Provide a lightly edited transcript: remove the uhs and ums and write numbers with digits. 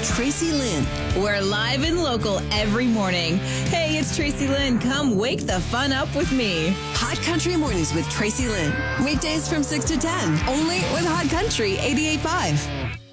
Tracy Lynn. We're live and local every morning. Hey, it's Tracy Lynn. Come wake the fun up with me. Hot Country Mornings with Tracy Lynn. Weekdays from 6 to 10. Only with Hot Country 88.5.